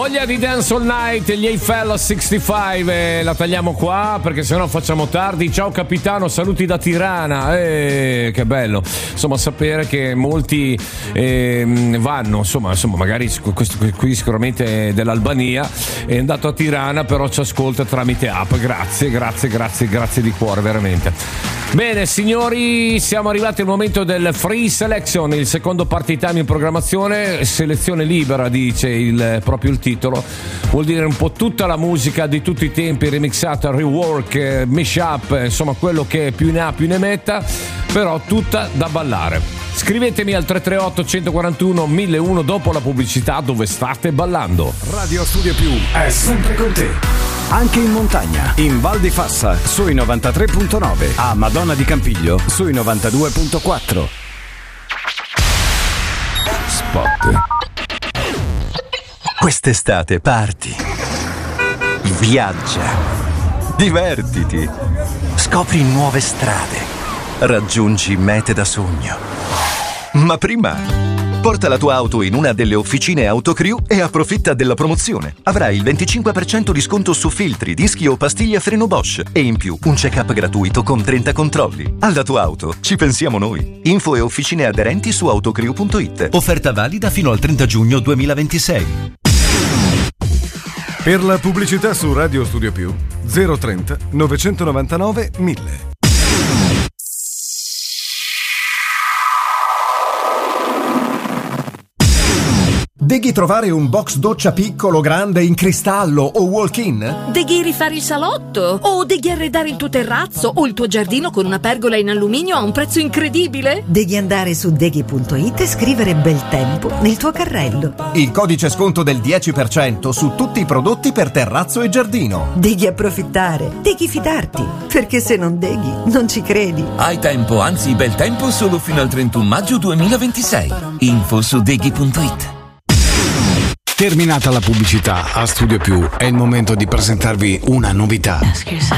Voglia di Dance All Night, gli Eiffel 65, la tagliamo qua perché sennò facciamo tardi. Ciao capitano, saluti da Tirana, che bello, insomma, sapere che molti vanno, insomma, magari questo qui sicuramente è dell'Albania, è andato a Tirana, però ci ascolta tramite app. Grazie di cuore, veramente. Bene signori, siamo arrivati al momento del Free Selection, il secondo party time in programmazione. Selezione libera, dice proprio il titolo, vuol dire un po' tutta la musica di tutti i tempi, remixata, rework, mashup, insomma quello che più ne ha più ne metta, però tutta da ballare. Scrivetemi al 338 141 1001 dopo la pubblicità dove state ballando. Radio Studio Più è sempre con te. Anche in montagna, in Val di Fassa sui 93.9, a Madonna di Campiglio sui 92.4. Spot. Quest'estate parti, viaggia, divertiti, scopri nuove strade, raggiungi mete da sogno. Ma prima porta la tua auto in una delle officine Autocrew e approfitta della promozione. Avrai il 25% di sconto su filtri, dischi o pastiglie a freno Bosch e in più un check-up gratuito con 30 controlli. Alla tua auto ci pensiamo noi. Info e officine aderenti su autocrew.it. Offerta valida fino al 30 giugno 2026. Per la pubblicità su Radio Studio Più 030 999 1000. Deghi trovare un box doccia piccolo, grande, in cristallo o walk-in? Deghi rifare il salotto? O deghi arredare il tuo terrazzo o il tuo giardino con una pergola in alluminio a un prezzo incredibile? Devi andare su deghi.it e scrivere bel tempo nel tuo carrello. Il codice sconto del 10% su tutti i prodotti per terrazzo e giardino. Devi approfittare, devi fidarti, perché se non deghi non ci credi. Hai tempo, anzi bel tempo solo fino al 31 maggio 2026. Info su deghi.it. Terminata la pubblicità, a Studio Più è il momento di presentarvi una novità.